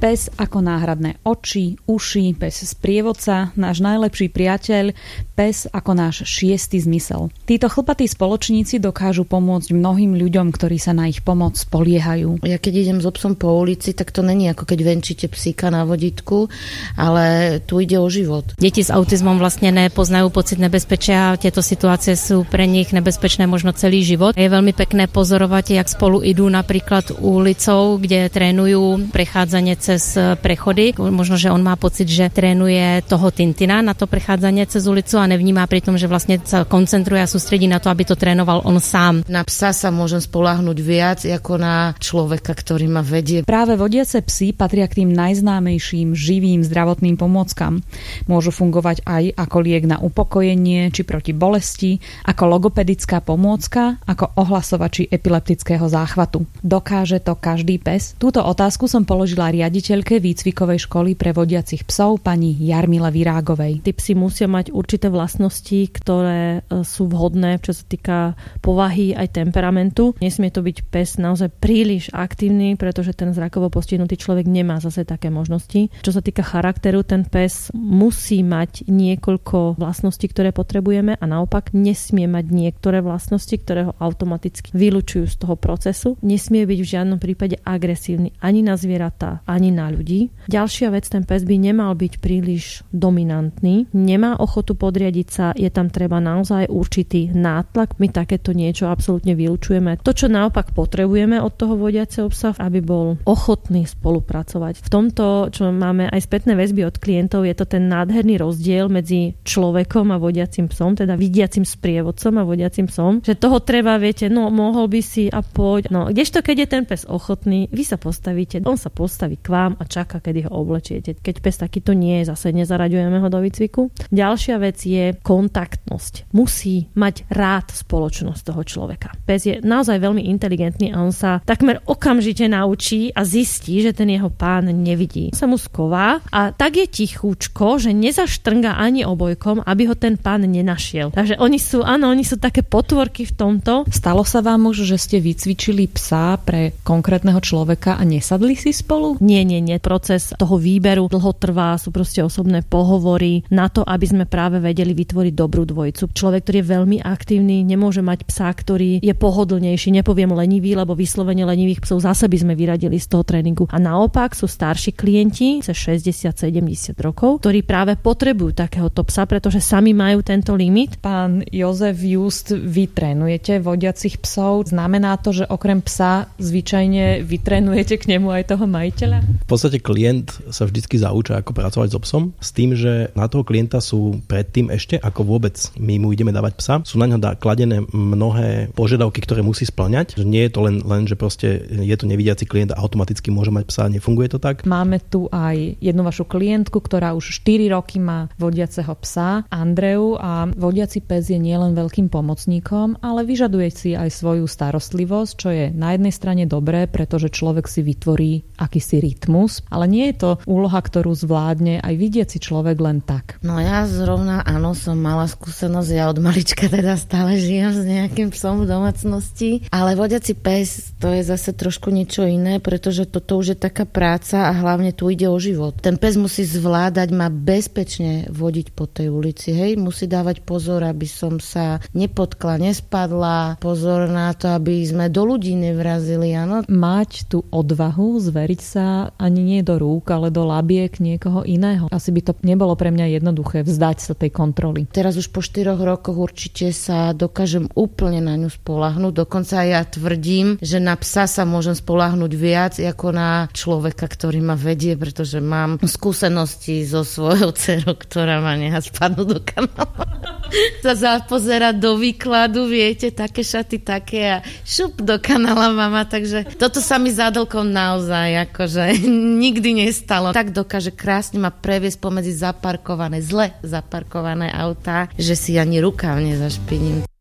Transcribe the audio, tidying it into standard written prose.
Pes ako náhradné oči, uši, pes sprievodca, náš najlepší priateľ, pes ako náš šiestý zmysel. Títo chlpatí spoločníci dokážu pomôcť mnohým ľuďom, ktorí sa na ich pomoc spoliehajú. Ja keď idem s obsom po ulici, tak to není ako keď venčíte psíka na vodítku, ale tu ide o život. Deti s autizmom vlastne nepoznajú pocit nebezpečia, tieto situácie sú pre nich nebezpečné možno celý život. Je veľmi pekné pozorovať, jak spolu idú napríklad ulicou, kde trénujú prechádzanie cez prechody. Možno, že on má pocit, že trénuje toho Tintina na to prechádzanie cez ulicu a nevníma pri tom, že vlastne sa koncentruje a sústredí na to, aby to trénoval on sám. Na psa sa môžem spoľahnúť viac ako na človeka, ktorý ma vedie. Práve vodiace psy patria k tým najznámejším živým zdravotným pomôckam. Môžu fungovať aj ako liek na upokojenie či proti bolesti, ako logopedická pomôcka, ako ohlasovači epileptického záchvatu. Dokáže to každý pes? Túto otázku som položila riaditeľke výcvikovej školy pre vodiacich psov pani Jarmile Virágovej. Tí psi musia mať určité vlastnosti, ktoré sú vhodné, čo sa týka povahy aj temperamentu. Nesmie to byť pes naozaj príliš aktívny, pretože ten zrakovo postihnutý človek nemá zase také možnosti. Čo sa týka charakteru, ten pes musí mať niekoľko vlastností, ktoré potrebujeme a naopak nesmie mať niektoré vlastnosti, ktoré ho automaticky vylučujú z toho procesu. Nesmie byť v žiadnom prípade agresívny ani na zvieratá, ani na ľudí. Ďalšia vec, ten pes by nemal byť príliš dominantný, nemá ochotu podriadiť sa, je tam treba naozaj určitý nátlak. My takéto niečo absolútne vylučujeme. To, čo naopak potrebujeme od toho vodiaceho psa, aby bol ochotný spolupracovať. V tomto, čo máme aj spätné väzby od klientov, je to ten nádherný rozdiel medzi človekom a vodiacim psom, teda vidiacim sprievodcom a vodiacim psom, že toho treba, viete, no mohol by si a poď. No, kdežto keď je ten pes ochotný, vy sa postavíte, on sa postaví k vám a čaká, kedy ho oblečiete. Keď pes takýto nie je, zase nezaraďujeme ho do výcviku. Ďalšia vec je kontaktnosť. Musí mať rád spoločnosť toho človeka. Pes je naozaj veľmi inteligentný a on sa takmer okamžite naučí a zistí, že ten jeho pán nevidí. Sa mu sková a tak je tichúčko, že nezaštrnga ani obojkom, aby ho ten pán nenašiel. Takže oni sú také potvorky v tomto. Stalo sa vám už, že ste vycvičili psa pre konkrétneho človeka a nesadli si spolu? Nie. Proces toho výberu dlho trvá, sú proste osobné pohovory na to, aby sme práve vedeli vytvoriť dobrú dvojicu. Človek, ktorý je veľmi aktívny, nemôže mať psa, ktorý je pohodlnejší, nepoviem lenivý, lebo vyslovene lenivých psov zase by sme vyradili z toho tréningu. A naopak sú starší klienti, cez 60-70 rokov, ktorí práve potrebujú takéhoto psa, pretože sami majú tento limit. Pán Jozef Just, vy trénujete vodiacich psov. Znamená to, že okrem psa zvyčajne vytrénujete k nemu aj toho majiteľa? V podstate klient sa vždycky zaučia, ako pracovať so psom, s tým, že na toho klienta sú predtým ešte, ako vôbec my mu ideme dávať psa, sú na ňo kladené mnohé požiadavky, ktoré musí spĺňať. Že nie je to len, že proste je to nevidiaci klient a automaticky môže mať psa, nefunguje to tak. Máme tu aj jednu vašu klientku, ktorá už 4 roky má vodiaceho psa, Andreu, a vodiaci pes je nielen veľkým pomocníkom, ale vyžaduje si aj svoju starostlivosť, čo je na jednej strane dobré, pretože človek si vytvorí akýsi rytmus, ale nie je to úloha, ktorú zvládne aj vidiaci človek len tak. No ja zrovna, áno, som mala skúsenosť, ja od malička teda stále žijem s nejakým psom v domácnosti, ale vodiaci pes to je zase trošku niečo iné, pretože toto už je taká práca a hlavne tu ide o život. Ten pes musí zvládať ma bezpečne vodiť po tej ulici, hej, musí dávať pozor, aby som sa nepotkla, nespadla, pozor na to, aby sme do ľudí nevrazili, áno. Mať tú odvahu zveriť sa ani nie do rúk, ale do labiek niekoho iného. Asi by to nebolo pre mňa jednoduché vzdať sa tej kontroly. Teraz už po 4 rokoch určite sa dokážem úplne na ňu spoľahnúť. Dokonca ja tvrdím, že na psa sa môžem spoľahnúť viac ako na človeka, ktorý ma vedie, pretože mám skúsenosti so svojou dcerou, ktorá ma nechá spadnúť do kanála. Sa zapozerať do výkladu, viete, také šaty, také a šup do kanála mama, takže toto sa mi za dlkom naozaj akože nikdy nestalo. Tak dokáže krásne ma previesť pomedzi zle zaparkované autá, že si ani rukav nezašpiním.